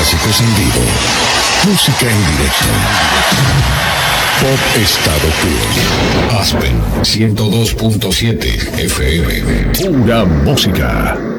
clásicos en vivo. Música en directo. Pop Estado Puro. Aspen 102.7 FM. Pura música.